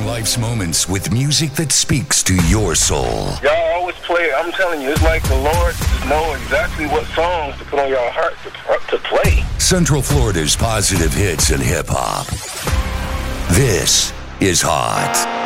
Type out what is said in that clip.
life's moments with music that speaks to your soul. Y'all always play, I'm telling you, it's like the Lord just know exactly what songs to put on your heart to play. Central Florida's positive hits and hip-hop. This is Hot.